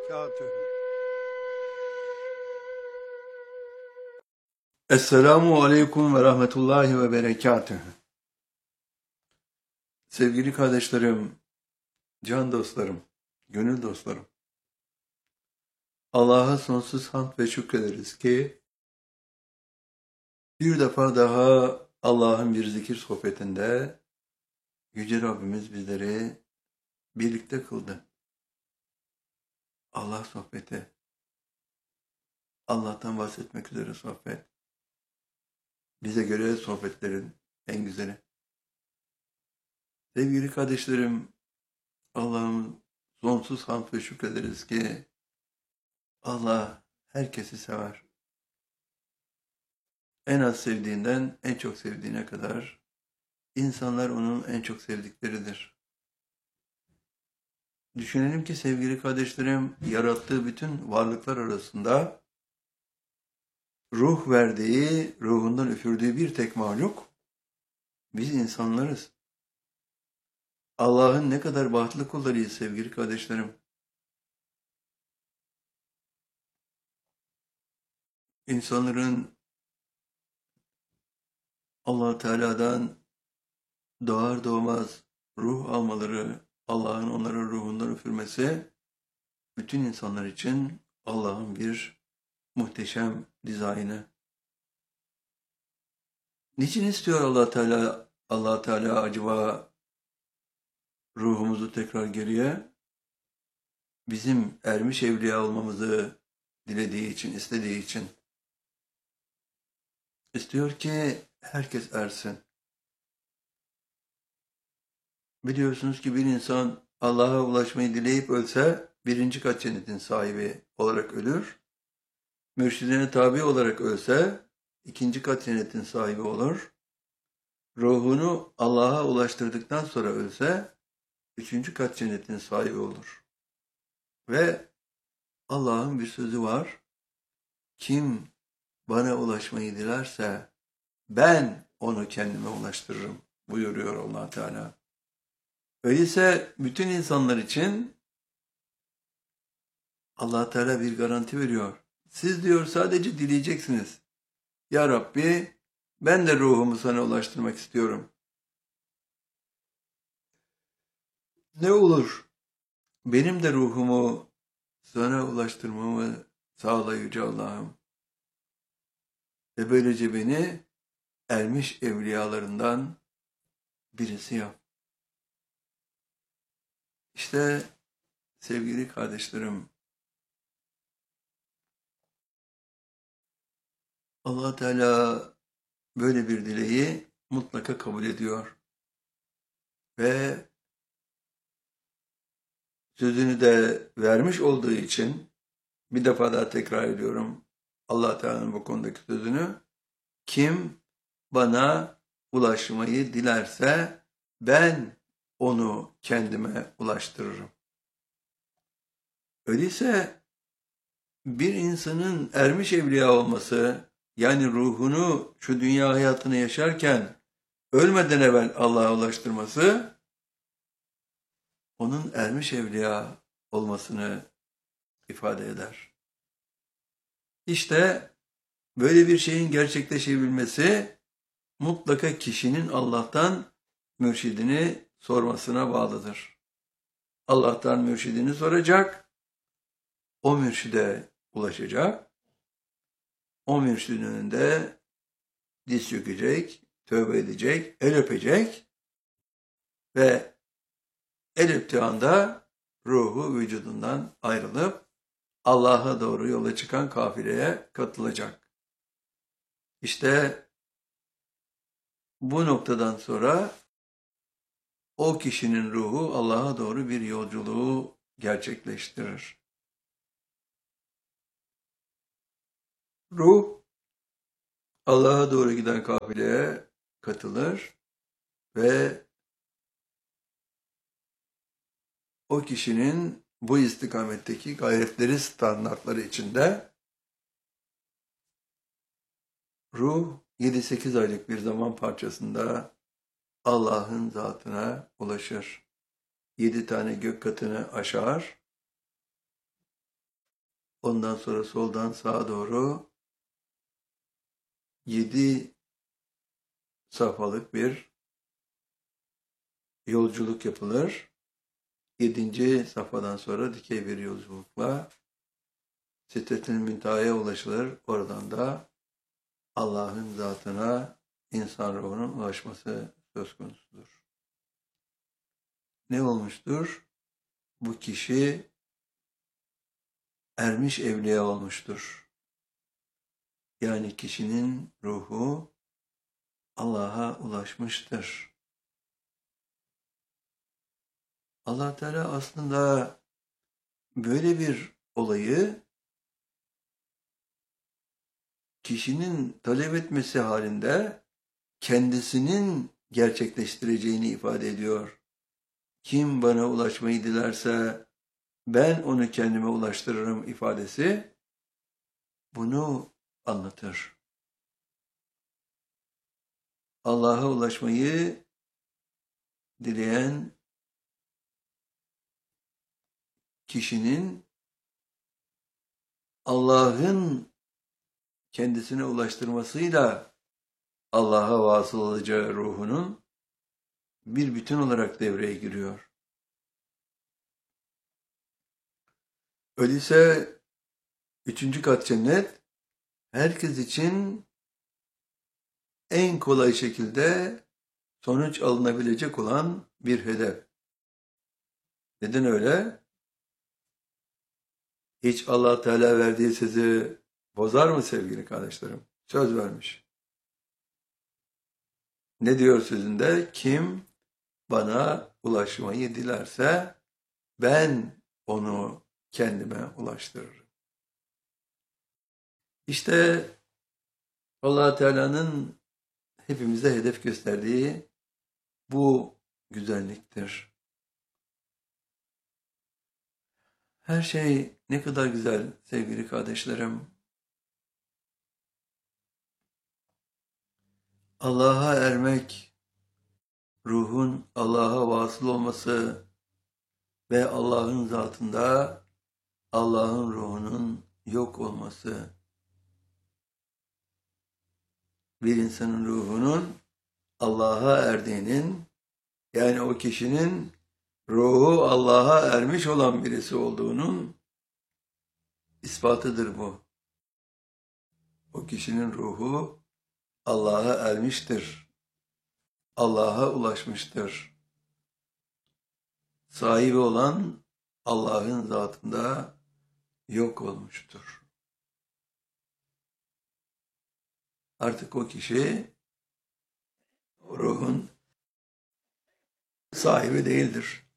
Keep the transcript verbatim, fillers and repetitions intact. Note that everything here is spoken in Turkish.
وبركاته. Esselamu Aleyküm ve Rahmetullahi ve Berekatühü. Sevgili kardeşlerim, can dostlarım, gönül dostlarım. Allah'a sonsuz hamd ve şükrederiz ki bir defa daha Allah'ın bir zikir sohbetinde Yüce Rabbimiz bizleri birlikte kıldı. Allah sohbeti, Allah'tan bahsetmek üzere sohbet. Bize göre sohbetlerin en güzeli. Sevgili kardeşlerim, Allah'ım sonsuz hamd ve şükrederiz ki Allah herkesi sever. En az sevdiğinden en çok sevdiğine kadar insanlar onun en çok sevdikleridir. Düşünelim ki sevgili kardeşlerim, yarattığı bütün varlıklar arasında ruh verdiği, ruhundan üfürdüğü bir tek mahluk biz insanlarız. Allah'ın ne kadar bahtlı kullarıyız sevgili kardeşlerim. İnsanların Allah Teala'dan doğar doğmaz ruh almaları, Allah'ın onlara ruhundan üfürmesi, bütün insanlar için Allah'ın bir muhteşem dizaynı. Niçin istiyor Allah Teala, Allah Teala acaba ruhumuzu tekrar geriye? Bizim ermiş evliya olmamızı dilediği için, istediği için. İstiyor ki herkes ersin. Biliyorsunuz ki bir insan Allah'a ulaşmayı dileyip ölse birinci kat cennetin sahibi olarak ölür. Mürşidine tabi olarak ölse ikinci kat cennetin sahibi olur. Ruhunu Allah'a ulaştırdıktan sonra ölse üçüncü kat cennetin sahibi olur. Ve Allah'ın bir sözü var. Kim bana ulaşmayı dilerse ben onu kendime ulaştırırım buyuruyor Allah Teala. Öyleyse bütün insanlar için Allah Teala bir garanti veriyor. Siz diyor sadece dileyeceksiniz. Ya Rabbi ben de ruhumu sana ulaştırmak istiyorum. Ne olur benim de ruhumu sana ulaştırmamı sağla Yüce Allah'ım. Ve böylece beni ermiş evliyalarından birisi yap. İşte sevgili kardeşlerim, Allah Teala böyle bir dileği mutlaka kabul ediyor. Ve sözünü de vermiş olduğu için bir defa daha tekrar ediyorum Allah Teala'nın bu konudaki sözünü. Kim bana ulaşmayı dilerse ben onu kendime ulaştırırım. Öyleyse bir insanın ermiş evliya olması, yani ruhunu şu dünya hayatını yaşarken ölmeden evvel Allah'a ulaştırması, onun ermiş evliya olmasını ifade eder. İşte böyle bir şeyin gerçekleşebilmesi mutlaka kişinin Allah'tan mürşidini sormasına bağlıdır. Allah'tan mürşidini soracak, o mürşide ulaşacak, o mürşidin önünde diz çökecek, tövbe edecek, el öpecek ve el öptüğü anda ruhu vücudundan ayrılıp Allah'a doğru yola çıkan kafileye katılacak. İşte bu noktadan sonra o kişinin ruhu Allah'a doğru bir yolculuğu gerçekleştirir. Ruh Allah'a doğru giden kafileye katılır ve o kişinin bu istikametteki gayretleri, standartları içinde ruh yedi sekiz aylık bir zaman parçasında Allah'ın zatına ulaşır. Yedi tane gök katını aşar Ondan sonra soldan sağa doğru yedi safhalık bir yolculuk yapılır. Yedinci safhadan sonra dikey bir yolculukla Sidretül Münteha'ya ulaşılır. Oradan da Allah'ın zatına insan ruhunun ulaşması söz konusudur. Ne olmuştur? Bu kişi ermiş evliya olmuştur. Yani kişinin ruhu Allah'a ulaşmıştır. Allah Teala aslında böyle bir olayı kişinin talep etmesi halinde kendisinin gerçekleştireceğini ifade ediyor. Kim bana ulaşmayı dilerse ben onu kendime ulaştırırım ifadesi bunu anlatır. Allah'a ulaşmayı dileyen kişinin Allah'ın kendisine ulaştırmasıyla Allah'a vasıl olacağı ruhunun bir bütün olarak devreye giriyor. Öyleyse üçüncü kat cennet herkes için en kolay şekilde sonuç alınabilecek olan bir hedef. Neden öyle? Hiç Allah Teala verdiği sözü bozar mı sevgili kardeşlerim? Söz vermiş. Ne diyor sözünde? Kim bana ulaşmayı dilerse ben onu kendime ulaştırırım. İşte Allah Teala'nın hepimize hedef gösterdiği bu güzelliktir. Her şey ne kadar güzel sevgili kardeşlerim. Allah'a ermek, ruhun Allah'a vasıl olması ve Allah'ın zatında Allah'ın ruhunun yok olması. Bir insanın ruhunun Allah'a erdiğinin, yani o kişinin ruhu Allah'a ermiş olan birisi olduğunun ispatıdır bu. O kişinin ruhu Allah'a ermiştir. Allah'a ulaşmıştır. Sahibi olan Allah'ın zatında yok olmuştur. Artık o kişi ruhun sahibi değildir.